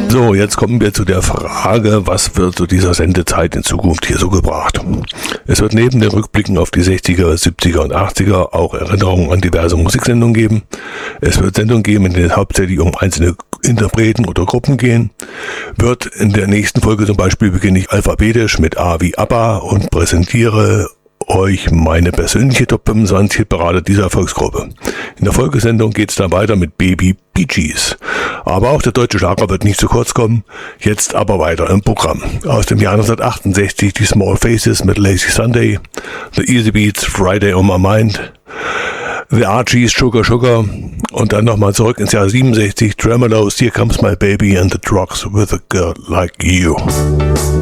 So, jetzt kommen wir zu der Frage, was wird zu dieser Sendezeit in Zukunft hier so gebracht? Es wird neben den Rückblicken auf die 60er, 70er und 80er auch Erinnerungen an diverse Musiksendungen geben. Es wird Sendungen geben, in denen es hauptsächlich um einzelne Interpreten oder Gruppen gehen. Wird in der nächsten Folge zum Beispiel beginne ich alphabetisch mit A wie ABBA und präsentiere euch meine persönliche Top 25 Hitparade dieser Erfolgsgruppe. In der Folgesendung geht es dann weiter mit Baby Bee Gees. Aber auch der deutsche Schlager wird nicht zu kurz kommen. Jetzt aber weiter im Programm. Aus dem Jahr 1968 die Small Faces mit Lazy Sunday, The Easy Beats, Friday on My Mind, The Archies, Sugar Sugar und dann nochmal zurück ins Jahr 67, Tremolos, Here Comes My Baby and the Drugs with a Girl Like You.